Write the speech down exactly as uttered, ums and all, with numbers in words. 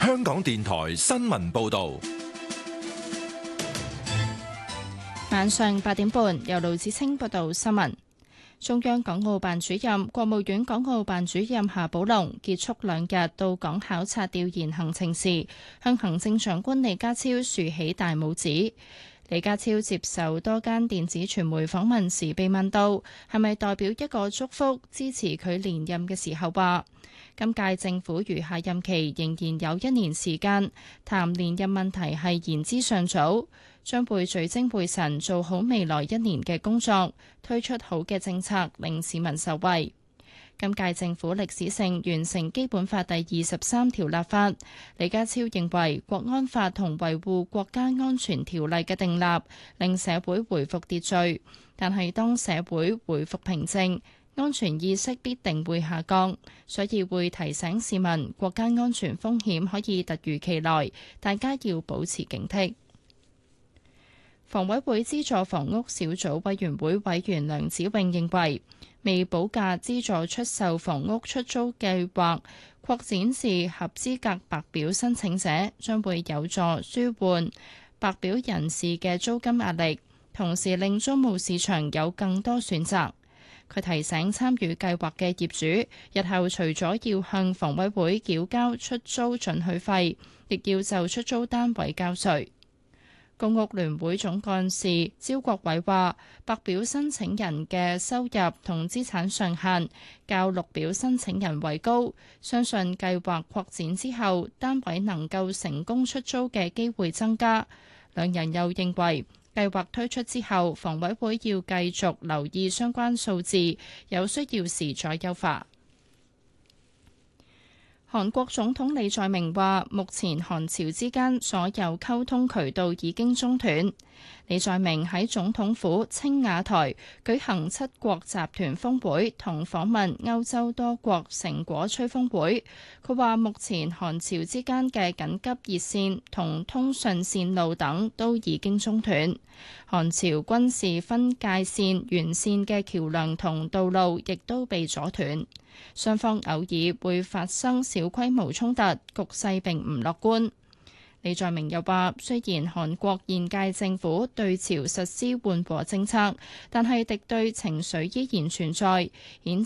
香港電台新聞報道。 晚上八點半，由盧子清報道新聞。中央港澳辦主任、國務院港澳辦主任夏寶龍結束兩日到港考察調研行程時，向行政長官李家超豎起大拇指。李家超接受多間電子傳媒訪問時被問到係咪代表一個祝福支持佢連任嘅時候，話今屆政府餘下任期仍然有一年時間，談連任問題係言之尚早，將會聚精會神做好未來一年嘅工作，推出好嘅政策令市民受惠。今屆政府歷史性完成基本法第二十三條立法，李家超認為國安法同維護國家安全條例嘅訂立令社會回復秩序，但係當社會回復平靜，安全意識必定會下降，所以會提醒市民國家安全風險可以突如其來，大家要保持警惕。房委會資助房屋小組委員會委員梁子穎認為，未補價資助出售房屋出租計劃擴展至合資格白表申請者，將會有助舒緩白表人士嘅租金壓力，同時令租務市場有更多選擇。佢提醒參與計劃嘅業主，日後除咗要向房委會繳交出租准許費，亦要就出租單位交稅。公屋聯會總幹事招國偉話，白表申請人嘅收入同資產上限較綠表申請人為高，相信計劃擴展之後，單位能夠成功出租嘅機會增加。兩人又認為，計劃推出之後，房委會要繼續留意相關數字，有需要時再優化。韓國總統李在明話，目前韓朝之間所有溝通渠道已經中斷。李在明喺總統府青瓦台舉行七國集團峰會同訪問歐洲多國成果吹風會。佢話目前韓朝之間嘅緊急熱線同通訊線路等都已經中斷。韓朝軍事分界線沿線嘅橋樑同道路亦都被阻斷。雙方偶爾會發生小規模衝突，局勢並唔樂觀。李在明又話，雖然韓國現屆政府對朝實施緩和政策，但係敵對情緒依然存在，譴